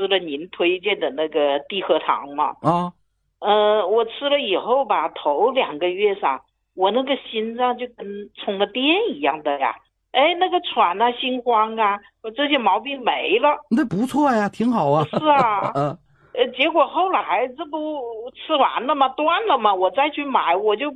吃了您推荐的那个地核糖嘛。 啊， 我吃了以后吧，头2个月啥，我那个心脏就跟充了电一样的呀。哎，那个喘啊、心慌啊，我这些毛病没了。 那不错呀，挺好啊。 是啊， 嗯结果后来这不吃完了吗？断了吗？我再去买，我就